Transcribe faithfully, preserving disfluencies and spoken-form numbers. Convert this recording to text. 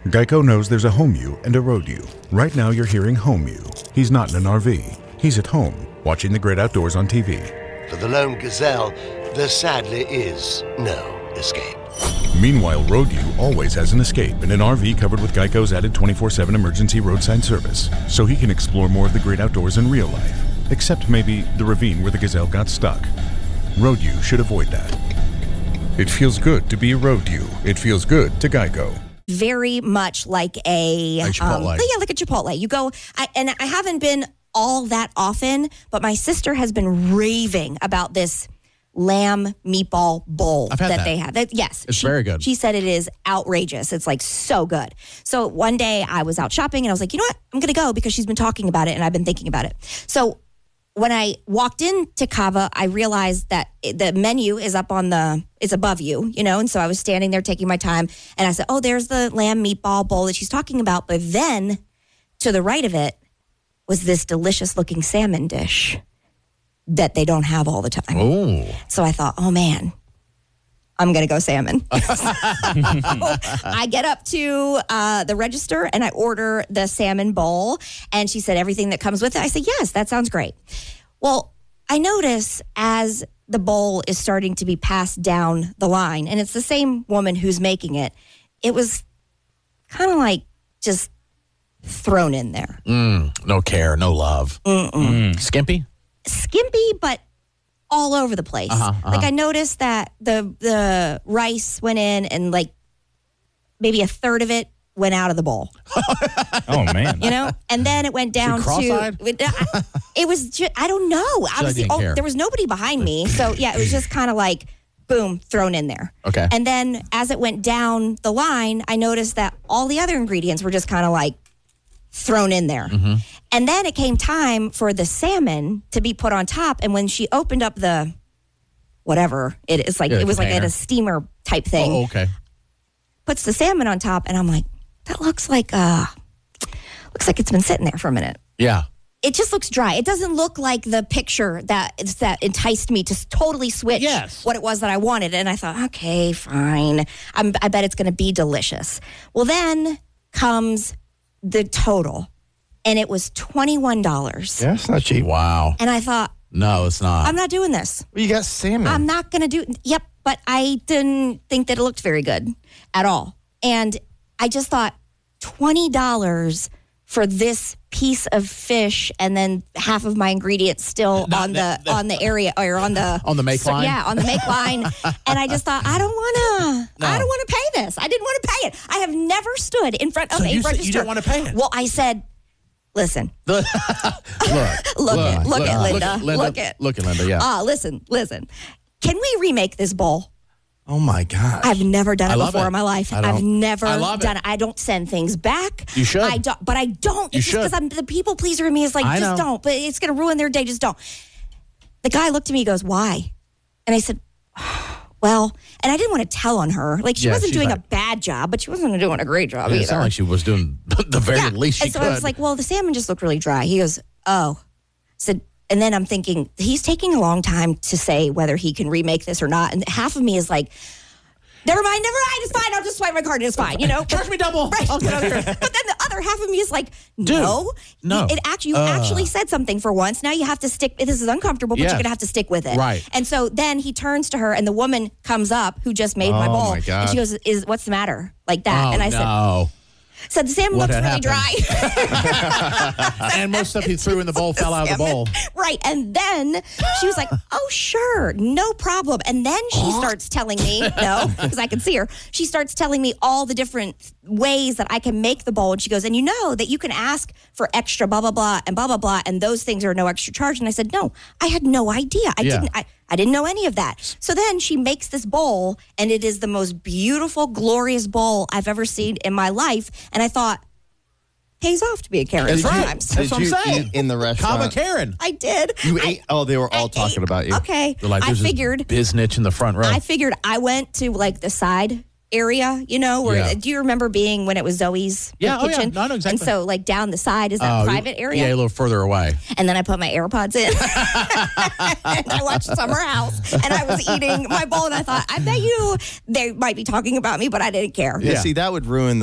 Geico knows there's a home you and a road you. Right now you're hearing home you. He's not in an R V. He's at home, watching the great outdoors on T V. For the lone gazelle, there sadly is no escape. Meanwhile, road you always has an escape in an R V covered with Geico's added twenty-four seven emergency roadside service, so he can explore more of the great outdoors in real life. Except maybe the ravine where the gazelle got stuck. Road you should avoid that. It feels good to be a road you. It feels good to Geico. Very much like a, Like Chipotle. Um, yeah, like a Chipotle. You go, I, and I haven't been all that often, but my sister has been raving about this lamb meatball bowl I've had that, that. they have. That, yes, It's she, very good. She said it is outrageous. It's like so good. So one day I was out shopping and I was like, you know what? I'm going to go because she's been talking about it and I've been thinking about it. So when I walked into Cava, I realized that the menu is up on the, it's above you, you know? And so I was standing there taking my time and I said, oh, there's the lamb meatball bowl that she's talking about. But then to the right of it was this delicious looking salmon dish that they don't have all the time. Oh. So I thought, oh man, I'm going to go salmon. So I get up to uh, the register and I order the salmon bowl. And she said, everything that comes with it. I said, yes, that sounds great. Well, I notice as the bowl is starting to be passed down the line, and it's the same woman who's making it, it was kind of like just thrown in there. Mm, no care, no love. Mm. Skimpy? Skimpy, but all over the place. Uh-huh, uh-huh. Like I noticed that the the rice went in and like maybe a third of it went out of the bowl. Oh, man. You know? And then it went down to cross-eyed? it, it was just I don't know. I So I was the, didn't oh, care. there was nobody behind me. So yeah, it was just kind of like boom, thrown in there. Okay. And then as it went down the line, I noticed that all the other ingredients were just kind of like thrown in there. Mm-hmm. And then it came time for the salmon to be put on top. And when she opened up the whatever it is, like Yeah, the it was like container. at a steamer type thing, Oh, okay. puts the salmon on top, and I'm like, that looks like uh looks like it's been sitting there for a minute. Yeah. It just looks dry. It doesn't look like the picture that that enticed me to totally switch Yes. what it was that I wanted. And I thought, okay, fine. I'm, I bet it's going to be delicious. Well, then comes the total, and it was twenty-one dollars. Yeah, it's not cheap. Wow. And I thought, No, it's not. I'm not doing this. Well, you got salmon. I'm not going to do Yep. But I didn't think that it looked very good at all. And I just thought twenty dollars for this piece of fish and then half of my ingredients still Not on the that- that- on the area or on the On the make so- line? Yeah, on the make line. And I just thought, I don't want to No. I don't want to pay this. I didn't want to pay it. I have never stood in front of So a you said you register. didn't wanna pay it? Well, I said, listen, look, look, look, it, look, it, Linda, Linda, look it. Look it, Linda, yeah. Ah, listen, listen. Can we remake this bowl? oh my gosh. I've never done I it love before it. in my life. I don't- I've never I love done it. it. I don't send things back. You should. I don't, but I don't. You It's just should. because I'm the people pleaser in me is like, I just know. don't. But it's going to ruin their day. Just don't. The guy looked at me. He goes, "Why?" And I said, "Well," and I didn't want to tell on her. Like she Yeah, wasn't she's doing like- a bad job, but she wasn't doing a great job Yeah, it either. sounded like she was doing the very yeah. least she and so could. I was like, "Well, the salmon just looked really dry." He goes, "Oh," said. And then I'm thinking, he's taking a long time to say whether he can remake this or not. And half of me is like, never mind, never mind, it's fine. I'll just swipe my card. It's fine, you know? Charge me double. Right. I'll get out of here. But then the other half of me is like, no. no. It actually, you Uh. actually said something for once. Now you have to stick. This is uncomfortable, but Yes. you're going to have to stick with it. Right. And so then he turns to her, and the woman comes up who just made my Oh, bowl. my God. And she goes, "Is what's the matter?" Like that. Oh, and I said, no. said, the salmon What looks had really happened? dry. And most stuff he threw in the bowl fell out of the bowl. Right. And then she was like, oh, sure, no problem. And then she starts telling me, no, because I can see her. She starts telling me all the different ways that I can make the bowl. And she goes, and you know that you can ask for extra blah, blah, blah, and blah, blah, blah. And those things are no extra charge. And I said, no, I had no idea. I Yeah. didn't. I, I didn't know any of that. So then she makes this bowl, and it is the most beautiful, glorious bowl I've ever seen in my life. And I thought, pays off to be a Karen That's right. sometimes. That's Did what I'm you saying. eat in the Kava restaurant? Karen. I did. You I- ate? Oh, they were all I talking ate- about you. Okay. They're like, I there's this figured biznitch in the front row. I figured I went to like the side area, you know, where Yeah. do you remember being when it was Zoe's Yeah, oh, yeah. kitchen? No, I know exactly. And so like down the side is that Oh, private you- area. Yeah, a little further away. And then I put my AirPods in. And I watched Summer House, and I was eating my bowl, and I thought, I bet you they might be talking about me, but I didn't care. Yeah, Yeah. see, that would ruin